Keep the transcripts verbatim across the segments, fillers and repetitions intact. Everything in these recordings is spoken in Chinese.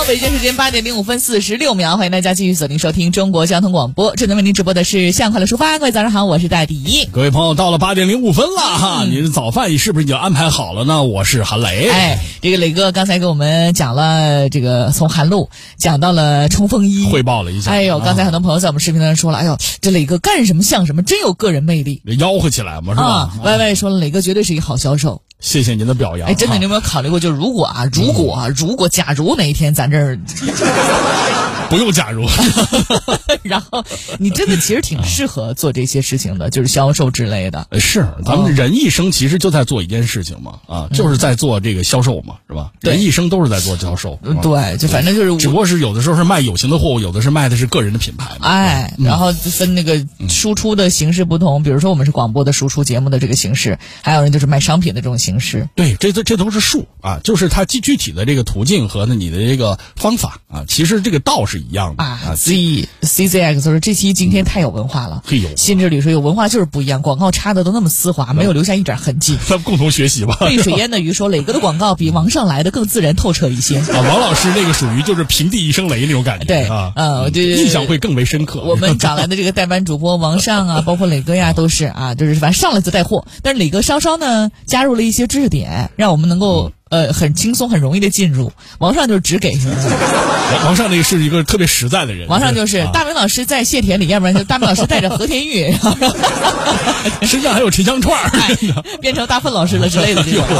北京时间八点零五分四十六秒，欢迎大家继续锁定收听中国交通广播。正在为您直播的是向快乐出发，各位早上好，我是大迪。 各位朋友，到了八点零五分了哈，嗯、你的早饭是不是已经安排好了呢？我是韩磊。 哎，这个磊哥刚才给我们讲了这个从韩路讲到了冲锋衣， 汇报了一下。 哎呦，刚才很多朋友在我们视频当中说了，哎呦，这磊哥干什么像什么，真有个人魅力， 吆喝起来嘛，是吧？ 啊，歪歪说了，磊哥绝对是一个好销售。 谢谢您的表扬。 哎，真的，你有没有考虑过，就是如果啊，如果啊，如果假如哪一天咱这儿不用假如， 然后你真的其实挺适合做这些事情的，就是销售之类的。 是，咱们人一生其实就在做一件事情嘛，啊，就是在做这个销售嘛，是吧？人一生都是在做销售。 对，就反正就是， 只不过是有的时候是卖有形的货物，有的是卖的是个人的品牌。 哎，然后分那个输出的形式不同，比如说我们是广播的输出节目的这个形式，还有人就是卖商品的这种形式。 对，这这这都是术啊，就是它具具体的这个途径和呢你的这个方法啊，其实这个道是一样的啊。Z C Z X 说这期今天太有文化了， 嘿呦， 新之旅说有文化就是不一样，广告插的都那么丝滑，没有留下一点痕迹。 咱们共同学习吧。 背水淹的鱼说磊哥的广告比王上来的更自然透彻一些。 啊，王老师那个属于就是平地一声雷那种感觉。 对啊， 呃，就印象会更为深刻。 我们找来的这个代班主播王上啊，包括磊哥呀，都是啊，就是反正上来就带货。但是磊哥稍稍呢加入了一些知识点，让我们能够呃很轻松、很容易的进入。王上就是只给。 王上那个是一个特别实在的人。 王上就是、啊、大明老师在谢田里，要不然就大明老师带着和田玉， 身上还有沉香串、 哎，变成大粪老师了之类的这种。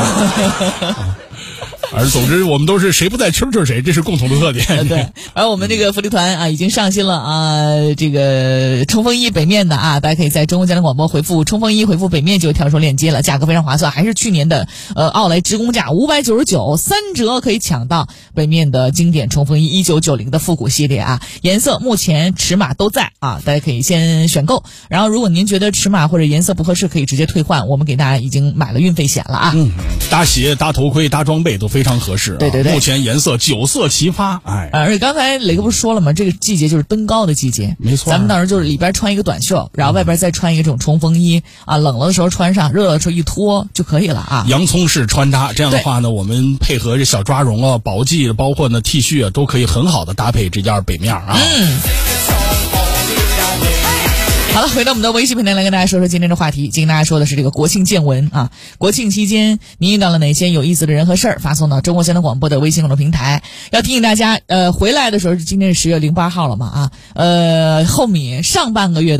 而总之我们都是谁不在圈圈谁，这是共同的特点。 对，而我们这个福利团啊已经上新了啊，这个冲锋衣北面的啊，大家可以在中国交通广播回复冲锋衣，回复北面就跳出链接了，价格非常划算，还是去年的呃奥莱职工价五百九十九，三折可以抢到北面的经典冲锋衣一九九零的复古系列啊，颜色目前尺码都在啊，大家可以先选购，然后如果您觉得尺码或者颜色不合适，可以直接退换，我们给大家已经买了运费险了啊。 嗯，搭鞋、搭头盔、搭装备都非常合适、啊。 对对对， 目前颜色九色齐发，哎， 而且刚才磊哥不是说了吗？这个季节就是登高的季节， 没错。 咱们到时候就是里边穿一个短袖，然后外边再穿一个这种冲锋衣啊，冷了的时候穿上，热了的时候一脱就可以了啊。 洋葱式穿搭，这样的话呢，我们配合这小抓绒啊、薄系，包括呢 T 恤啊，都可以很好的搭配这件北面啊。 嗯。好了，回到我们的微信平台来跟大家说说今天的话题。今天跟大家说的是这个国庆见闻啊。国庆期间您遇到了哪些有意思的人和事儿？发送到中国交通广播的微信公众平台。要提醒大家，呃，回来的时候是今天是十月零八号了嘛啊，呃，后面上半个月